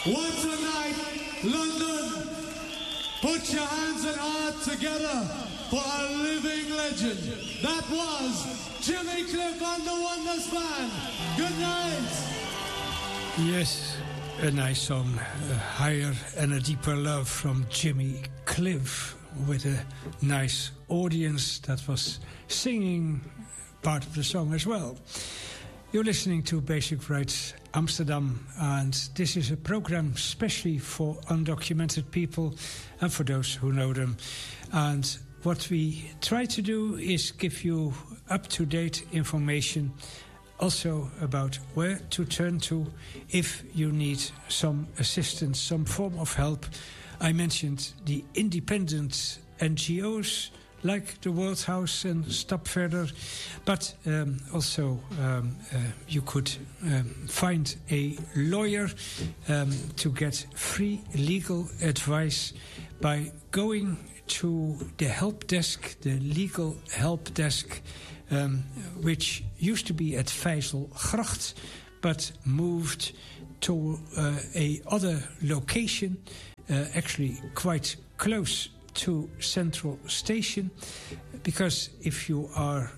What a night, London! Put your hands and heart together for a living legend. That was Jimmy Cliff and the Wonders Band. Good night! Yes, a nice song. A higher and a deeper love from Jimmy Cliff, with a nice audience that was singing part of the song as well. You're listening to Basic Rights Amsterdam, and this is a program especially for undocumented people and for those who know them. And what we try to do is give you up-to-date information also about where to turn to if you need some assistance, some form of help. I mentioned the independent NGOs like the World House and Stop Further, but also you could find a lawyer to get free legal advice by going to the help desk, the legal help desk, which used to be at Vijzelgracht, but moved to a other location, actually quite close to Central Station, because if you are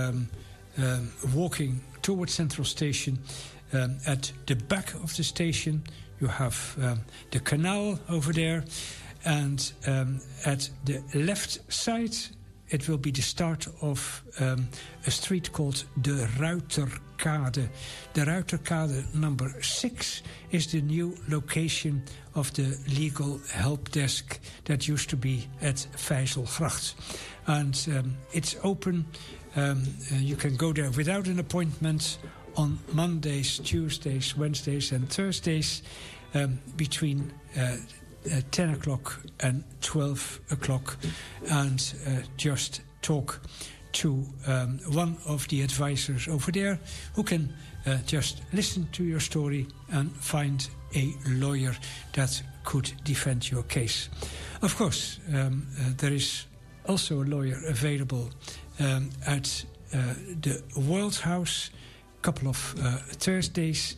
walking towards Central Station, at the back of the station you have the canal over there, and at the left side it will be the start of a street called De Ruiterkade. De Ruiterkade number 6 is the new location of the legal help desk that used to be at Vijzelgracht. And it's open. You can go there without an appointment on Mondays, Tuesdays, Wednesdays and Thursdays between 10 o'clock and 12 o'clock, and just talk to one of the advisors over there who can just listen to your story and find a lawyer that could defend your case. Of course, there is also a lawyer available at the World House, a couple of Thursdays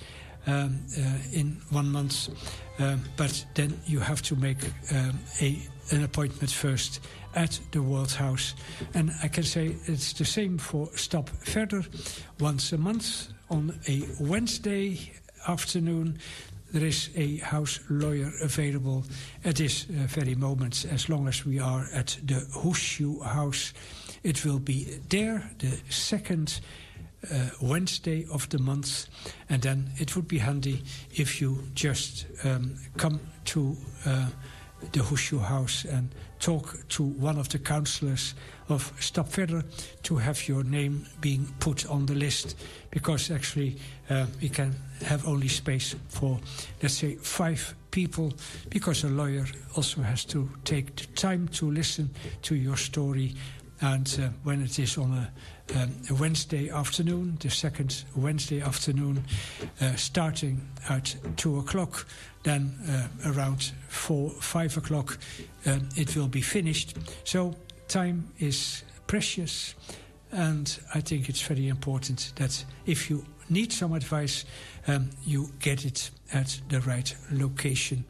in 1 month, but then you have to make an appointment first at the World House. And I can say it's the same for Stop Further. Once a month on a Wednesday afternoon there is a house lawyer available at this very moment. As long as we are at the Hoesje House, it will be there the second Wednesday of the month, and then it would be handy if you just come to the Hoesje House and talk to one of the councillors of Stop Further to have your name being put on the list, because actually we can have only space for, let's say, 5 people, because a lawyer also has to take the time to listen to your story. And when it is on a Wednesday afternoon, the second Wednesday afternoon, starting at 2 o'clock, then around 5 o'clock, it will be finished. So time is precious, and I think it's very important that if you need some advice, you get it at the right location.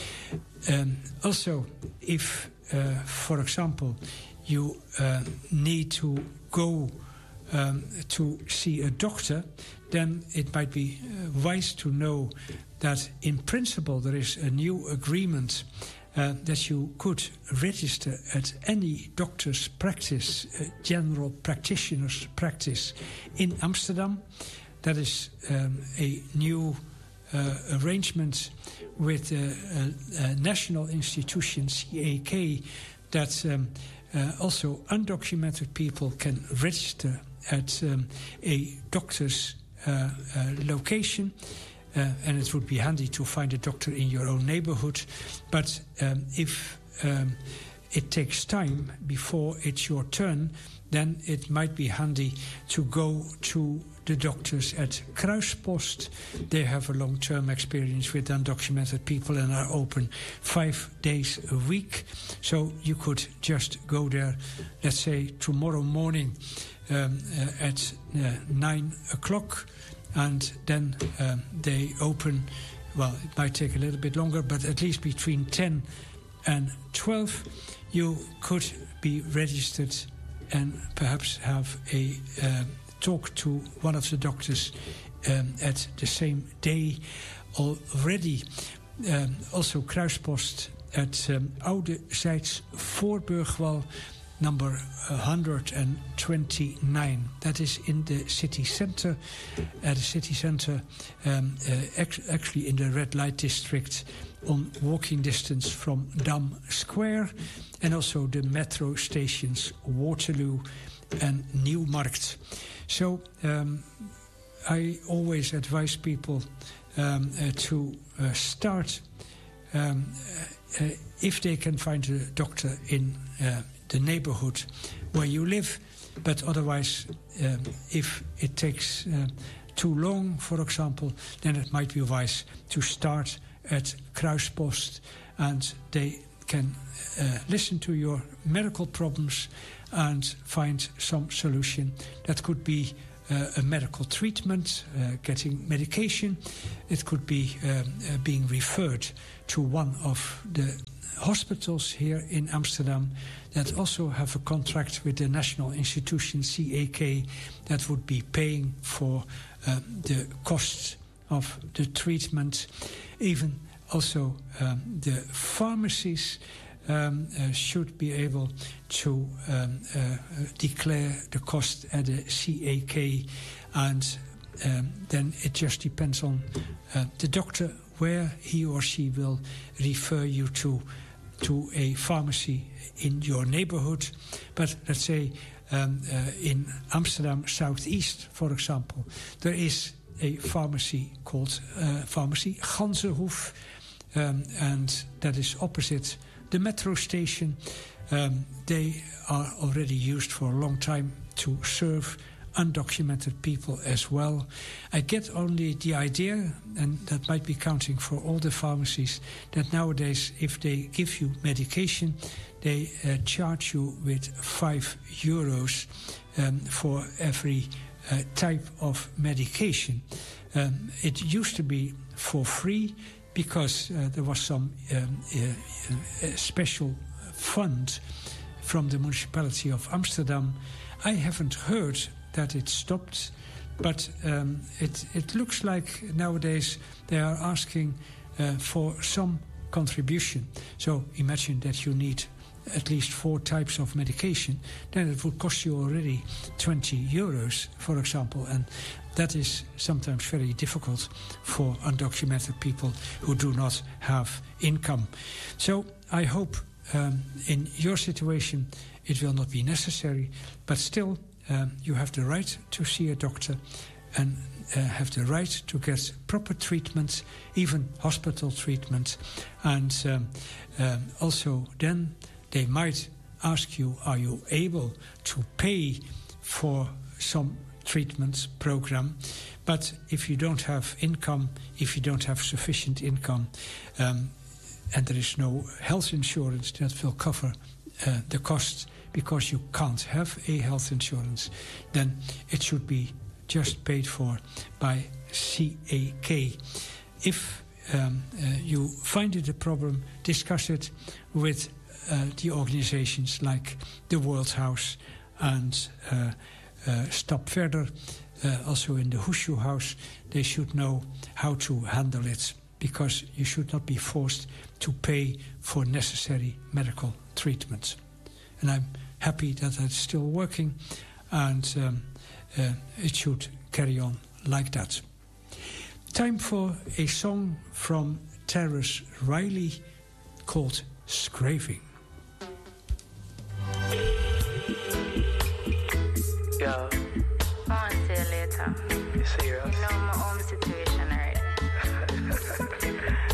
Also, if, for example, you need to go to see a doctor, then it might be wise to know that in principle there is a new agreement that you could register at any doctor's practice, general practitioner's practice in Amsterdam. That is a new arrangement with a national institution, CAK, that also undocumented people can register at a doctor's location, and it would be handy to find a doctor in your own neighborhood. But if it takes time before it's your turn, then it might be handy to go to the doctors at Kruispost. They have a long-term experience with undocumented people and are open 5 days a week. So you could just go there, let's say tomorrow morning at 9 o'clock, and then they open well, it might take a little bit longer, but at least between 10 and 12, you could be registered and perhaps have a talk to one of the doctors at the same day already. Also Kruispost at Oude Zijds Voorburgwal, number 129. That is in the city center. At the city center, actually in the red light district, on walking distance from Dam Square, and also the metro stations Waterloo and Nieuwmarkt. So I always advise people to start if they can find a doctor in the neighborhood where you live, but otherwise if it takes too long, for example, then it might be wise to start at Kruispost, and they can listen to your medical problems and find some solution. That could be a medical treatment, getting medication. It could be being referred to one of the hospitals here in Amsterdam that also have a contract with the national institution CAK that would be paying for the costs of the treatment. Even also the pharmacies should be able to declare the cost at the CAK, and then it just depends on the doctor where he or she will refer you to a pharmacy in your neighborhood. But let's say in Amsterdam Southeast, for example, there is a pharmacy called Pharmacy Ganzenhoef, and that is opposite the metro station. They are already used for a long time to serve undocumented people as well. I get only the idea, and that might be counting for all the pharmacies, that nowadays if they give you medication, they charge you with €5 for every type of medication. It used to be for free because there was some special fund from the municipality of Amsterdam. I haven't heard that it stopped, but it looks like nowadays they are asking for some contribution. So imagine that you need at least 4 types of medication, then it would cost you already €20, for example, and that is sometimes very difficult for undocumented people who do not have income. So I hope in your situation it will not be necessary, but still you have the right to see a doctor and have the right to get proper treatment, even hospital treatment, and also then they might ask you, are you able to pay for some treatment program? But if you don't have income, if you don't have sufficient income, and there is no health insurance that will cover the cost because you can't have a health insurance, then it should be just paid for by CAK. If you find it a problem, discuss it with the organizations like the World House and Stap Verder, also in the Hoesje House. They should know how to handle it, because you should not be forced to pay for necessary medical treatment. And I'm happy that that's still working, and it should carry on like that. Time for a song from Terrace Riley called Scraving. Yeah.